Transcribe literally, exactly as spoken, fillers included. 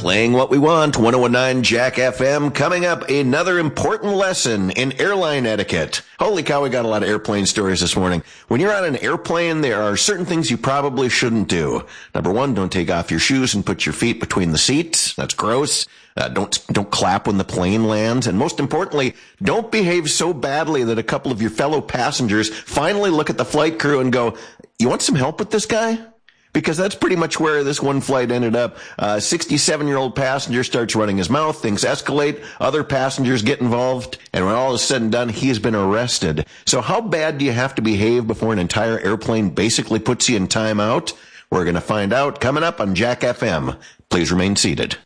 Playing what we want, one oh one point nine Jack F M. Coming up, another important lesson in airline etiquette. Holy cow, we got a lot of airplane stories this morning. When you're on an airplane, there are certain things you probably shouldn't do. Number one, don't take off your shoes and put your feet between the seats. That's gross. Uh, don't don't clap when the plane lands. And most importantly, don't behave so badly that a couple of your fellow passengers finally look at the flight crew and go, "You want some help with this guy?" Because that's pretty much where this one flight ended up. A sixty-seven-year-old passenger starts running his mouth, things escalate, other passengers get involved, and when all is said and done, he has been arrested. So how bad do you have to behave before an entire airplane basically puts you in timeout? We're going to find out coming up on Jack F M. Please remain seated.